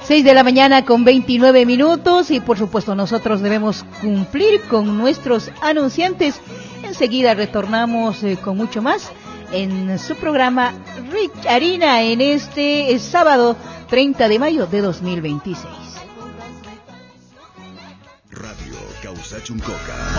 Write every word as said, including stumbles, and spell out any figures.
seis de la mañana con veintinueve minutos y por supuesto nosotros debemos cumplir con nuestros anunciantes. Enseguida retornamos eh, con mucho más en su programa Rich Harina en este eh, sábado treinta de mayo de dos mil veintiséis. Radio Causachuncoca.